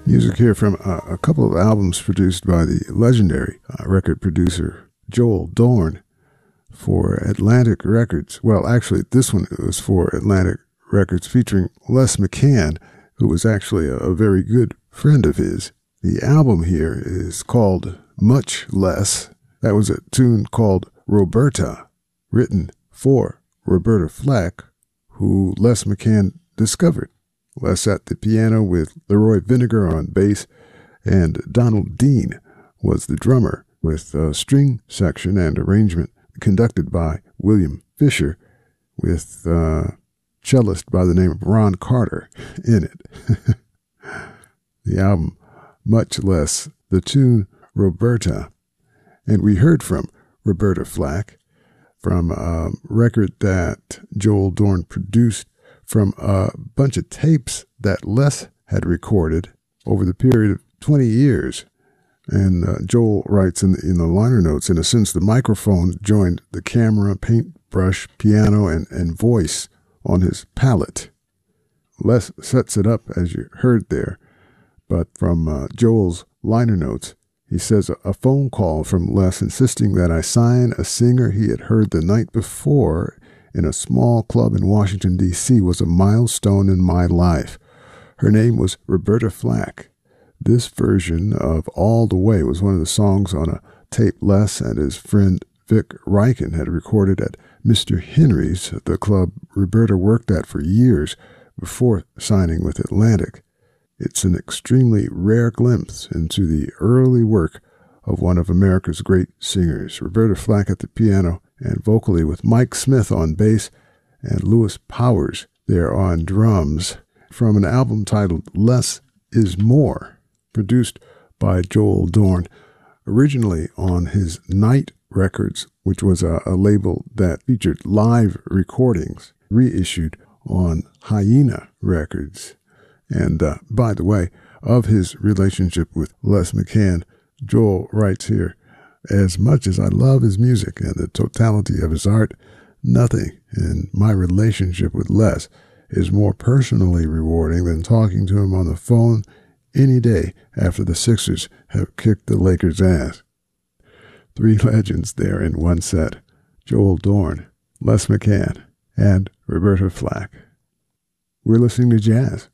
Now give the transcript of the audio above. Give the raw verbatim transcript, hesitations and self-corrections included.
Music here from uh, a couple of albums produced by the legendary uh, record producer Joel Dorn for Atlantic Records. Well, actually, this one was for Atlantic Records featuring Les McCann, who was actually a, a very good friend of his. The album here is called Much Less. That was a tune called Roberta, written for Roberta Flack, who Les McCann discovered. Les at the piano with Leroy Vinegar on bass, and Donald Dean was the drummer, with a string section and arrangement conducted by William Fisher, with a cellist by the name of Ron Carter in it. The album, Much Less, the tune Roberta. And we heard from Roberta Flack from a record that Joel Dorn produced from a bunch of tapes that Les had recorded over the period of twenty years. And uh, Joel writes in the, in the liner notes, in a sense, the microphone joined the camera, paintbrush, piano, and, and voice on his palette. Les sets it up, as you heard there, but from uh, Joel's liner notes, he says, a phone call from Les insisting that I sign a singer he had heard the night before in a small club in Washington, D C was a milestone in my life. Her name was Roberta Flack. This version of All the Way was one of the songs on a tape Les and his friend Vic Riken had recorded at Mister Henry's, the club Roberta worked at for years before signing with Atlantic. It's an extremely rare glimpse into the early work of one of America's great singers, Roberta Flack at the piano and vocally, with Mike Smith on bass and Lewis Powers there on drums, from an album titled Less is More, produced by Joel Dorn, originally on his Night Records, which was a, a label that featured live recordings, reissued on Hyena Records. And uh, by the way, of his relationship with Les McCann, Joel writes here, as much as I love his music and the totality of his art, nothing in my relationship with Les is more personally rewarding than talking to him on the phone any day after the Sixers have kicked the Lakers' ass. Three legends there in one set: Joel Dorn, Les McCann, and Roberta Flack. We're listening to jazz